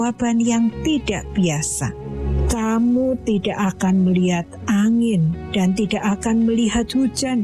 jawaban yang tidak biasa. Kamu tidak akan melihat angin dan tidak akan melihat hujan,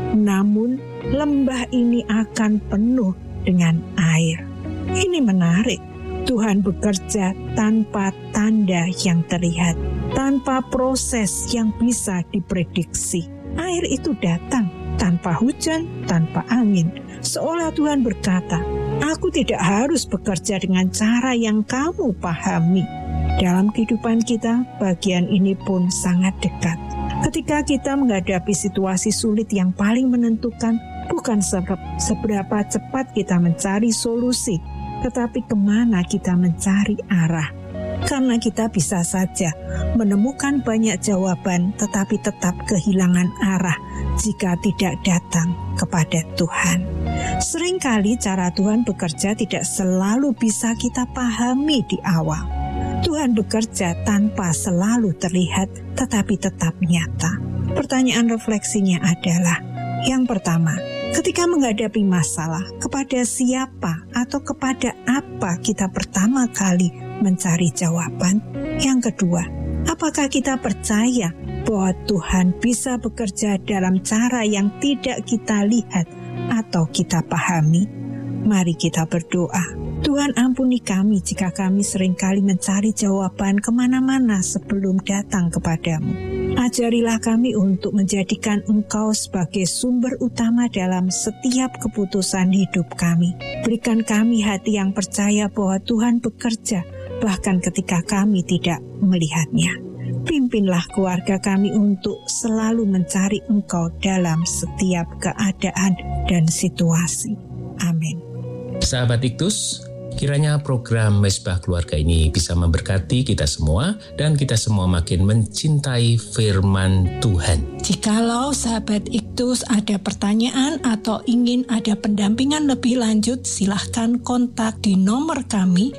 namun lembah ini akan penuh dengan air. Ini menarik. Tuhan bekerja tanpa tanda yang terlihat, tanpa proses yang bisa diprediksi. Air itu datang tanpa hujan, tanpa angin. Seolah Tuhan berkata, aku tidak harus bekerja dengan cara yang kamu pahami. Dalam kehidupan kita, bagian ini pun sangat dekat. Ketika kita menghadapi situasi sulit yang paling menentukan, bukan seberapa cepat kita mencari solusi, tetapi kemana kita mencari arah. Karena kita bisa saja menemukan banyak jawaban, tetapi tetap kehilangan arah jika tidak datang kepada Tuhan. Seringkali cara Tuhan bekerja tidak selalu bisa kita pahami di awal. Tuhan bekerja tanpa selalu terlihat, tetapi tetap nyata. Pertanyaan refleksinya adalah, yang pertama, ketika menghadapi masalah, kepada siapa atau kepada apa kita pertama kali mencari jawaban? Yang kedua, apakah kita percaya bahwa Tuhan bisa bekerja dalam cara yang tidak kita lihat atau kita pahami? Mari kita berdoa. Tuhan, ampuni kami jika kami seringkali mencari jawaban kemana-mana sebelum datang kepadamu. Ajarilah kami untuk menjadikan Engkau sebagai sumber utama dalam setiap keputusan hidup kami. Berikan kami hati yang percaya bahwa Tuhan bekerja, bahkan ketika kami tidak melihatnya. Pimpinlah keluarga kami untuk selalu mencari Engkau dalam setiap keadaan dan situasi. Amin. Sahabat Iktus, kiranya program Mesbah Keluarga ini bisa memberkati kita semua dan kita semua makin mencintai firman Tuhan. Jikalau sahabat Iktus ada pertanyaan atau ingin ada pendampingan lebih lanjut, silahkan kontak di nomor kami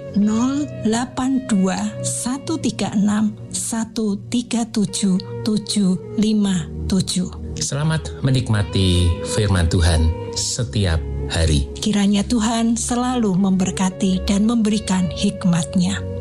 082 136 137 757. Selamat menikmati firman Tuhan setiap hari. Kiranya Tuhan selalu memberkati dan memberikan hikmat-Nya.